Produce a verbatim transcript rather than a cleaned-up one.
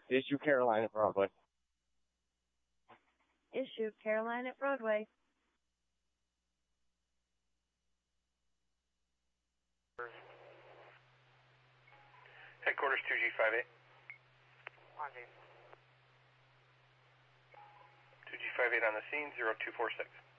Issue Caroline at Broadway. Issue Caroline at Broadway. Headquarters two G five eight. two G five eight on the scene, zero two four six.